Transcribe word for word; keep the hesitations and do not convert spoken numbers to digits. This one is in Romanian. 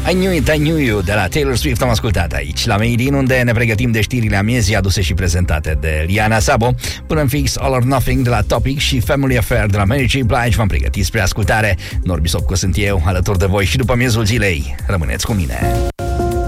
I Knew It, I Knew You de la Taylor Swift am ascultat aici la Made in, unde ne pregătim de știrile amiezii aduse și prezentate de Liana Sabo. Până în fix All or Nothing de la Topic și Family Affair de la Mary J. Blige v-am pregătit spre ascultare. Norbi Sopco sunt eu, alături de voi și după miezul zilei. Rămâneți cu mine.